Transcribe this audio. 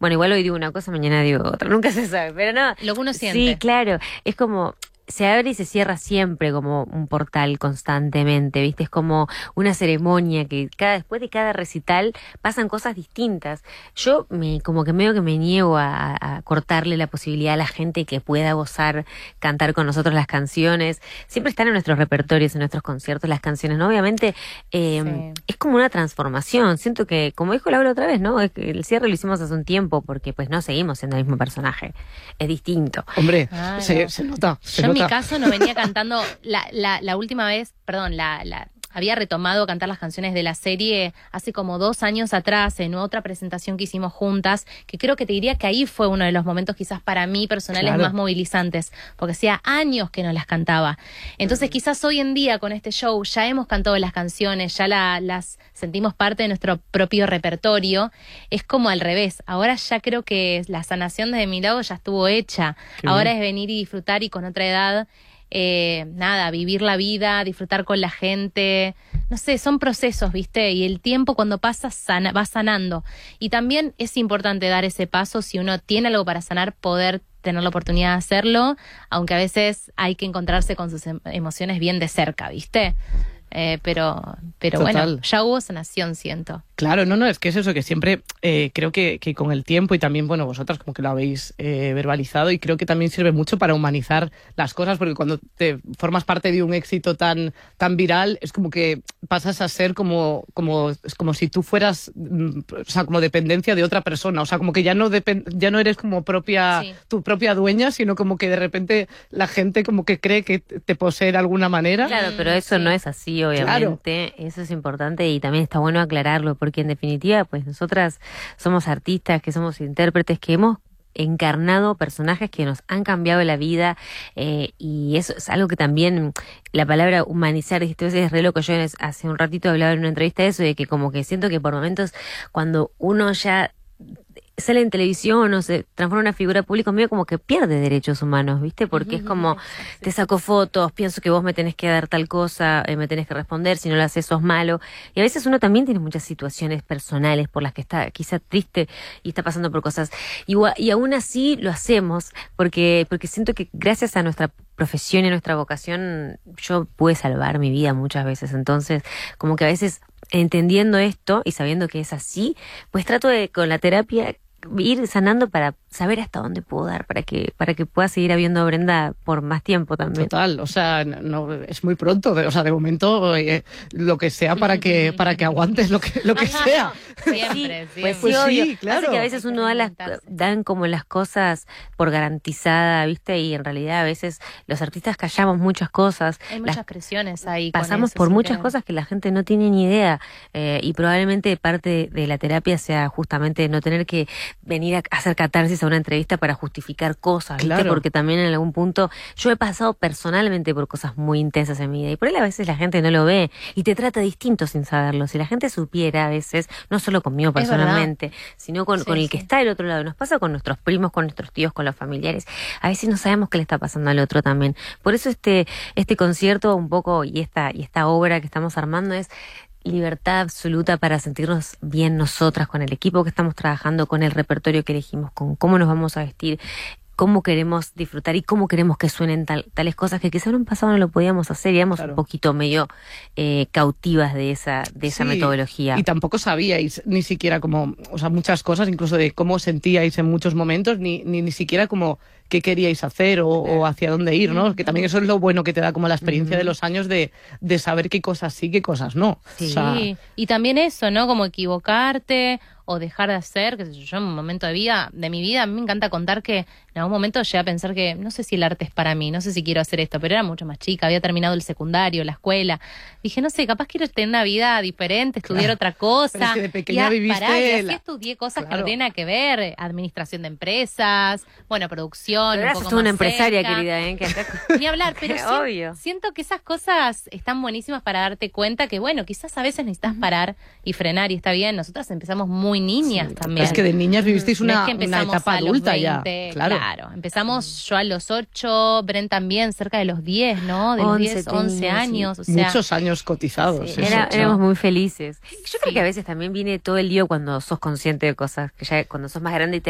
bueno, igual hoy digo una cosa, mañana digo otra, nunca se sabe, pero no. Lo que uno siente. Sí, claro, es como... Se abre y se cierra siempre como un portal constantemente, ¿viste? Es como una ceremonia que después de cada recital pasan cosas distintas. Yo como que medio que me niego a cortarle la posibilidad a la gente que pueda gozar, cantar con nosotros las canciones. Siempre están en nuestros repertorios, en nuestros conciertos las canciones, ¿no? Obviamente es como una transformación. Siento que, como dijo Laura otra vez, ¿no? Es que el cierre lo hicimos hace un tiempo porque pues no seguimos siendo el mismo personaje. Es distinto. Hombre, se nota. Yo en mi caso no venía cantando la última vez, perdón, había retomado cantar las canciones de la serie hace como 2 años atrás en otra presentación que hicimos juntas, que creo que te diría que ahí fue uno de los momentos quizás para mí personales más movilizantes, porque hacía años que no las cantaba. Entonces quizás hoy en día con este show ya hemos cantado las canciones, ya las sentimos parte de nuestro propio repertorio. Es como al revés, ahora ya creo que la sanación desde mi lado ya estuvo hecha. Ahora es venir y disfrutar y con otra edad vivir la vida, disfrutar con la gente, no sé, son procesos, ¿viste? Y el tiempo cuando pasa va sanando. Y también es importante dar ese paso, si uno tiene algo para sanar, poder tener la oportunidad de hacerlo, aunque a veces hay que encontrarse con sus emociones bien de cerca, ¿viste? Pero bueno, ya hubo sanación, siento. Claro, no, es que es eso, que siempre creo que con el tiempo y también, bueno, vosotras como que lo habéis verbalizado y creo que también sirve mucho para humanizar las cosas, porque cuando te formas parte de un éxito tan viral, es como que pasas a ser como si tú fueras, o sea, como dependencia de otra persona, o sea, como que ya no eres como tu propia dueña, sino como que de repente la gente como que cree que te posee de alguna manera. Claro, pero eso no es así, obviamente, eso es importante y también está bueno aclararlo, porque en definitiva, pues nosotras somos artistas, que somos intérpretes, que hemos encarnado personajes que nos han cambiado la vida y eso es algo que también la palabra humanizar, dijiste, es re loco. Yo hace un ratito hablaba en una entrevista de eso, de que como que siento que por momentos cuando uno ya sale en televisión o se transforma en una figura pública, medio como que pierde derechos humanos, ¿viste? Porque es como, te saco fotos, pienso que vos me tenés que dar tal cosa, me tenés que responder, si no lo haces sos malo. Y a veces uno también tiene muchas situaciones personales por las que está quizá triste y está pasando por cosas. Y aún así lo hacemos, porque siento que gracias a nuestra profesión y a nuestra vocación, yo pude salvar mi vida muchas veces. Entonces, como que a veces entendiendo esto y sabiendo que es así, pues trato de, con la terapia, ir sanando para saber hasta dónde puedo dar, para que pueda seguir habiendo Brenda por más tiempo también. Total, o sea, no es muy pronto, o sea, de momento lo que sea para que aguantes lo que sea. Siempre. Pues sí, obvio. claro. Pasa que a veces uno dan como las cosas por garantizada, ¿viste? Y en realidad a veces los artistas callamos muchas cosas. Hay muchas presiones ahí. Pasamos por muchas cosas que la gente no tiene ni idea y probablemente parte de la terapia sea justamente no tener que venir a hacer catarsis a una entrevista para justificar cosas, ¿viste? Claro. Porque también en algún punto yo he pasado personalmente por cosas muy intensas en mi vida y por ahí a veces la gente no lo ve y te trata distinto sin saberlo. Si la gente supiera a veces, no solo conmigo personalmente, sino con el que está del otro lado, nos pasa con nuestros primos, con nuestros tíos, con los familiares, a veces no sabemos qué le está pasando al otro también. Por eso este concierto un poco y esta obra que estamos armando es libertad absoluta para sentirnos bien nosotras, con el equipo que estamos trabajando, con el repertorio que elegimos, con cómo nos vamos a vestir, cómo queremos disfrutar y cómo queremos que suenen tales cosas que quizá en un pasado no lo podíamos hacer y éramos un poquito medio cautivas de esa metodología. Y tampoco sabíais ni siquiera como, o sea, muchas cosas, incluso de cómo sentíais en muchos momentos, ni siquiera como qué queríais hacer o hacia dónde ir, ¿no? Que también eso es lo bueno que te da como la experiencia de los años de saber qué cosas sí, qué cosas no. Sí, o sea, y también eso, ¿no? Como equivocarte o dejar de hacer, que sé yo, en un momento de mi vida, a mí me encanta contar que en algún momento llegué a pensar que no sé si el arte es para mí, no sé si quiero hacer esto, pero era mucho más chica, había terminado el secundario, la escuela. Dije, no sé, capaz quiero tener una vida diferente, estudiar otra cosa. Pero es que de pequeña viviste... y así estudié cosas que no tienen nada que ver, administración de empresas, bueno, producción, pero un poco una más empresaria, cerca. querida, que acá... Ni hablar, pero obvio. Siento que esas cosas están buenísimas para darte cuenta que, bueno, quizás a veces necesitas parar y frenar y está bien. Nosotras empezamos muy niñas también. Es que de niñas vivisteis una etapa adulta 20, ya. Claro. Empezamos yo a los 8, Bren también cerca de los 10, ¿no? De los 10, 11 años. O sea, muchos años cotizados. Sí, éramos muy felices. Yo creo que a veces también viene todo el lío cuando sos consciente de cosas, que ya cuando sos más grande y te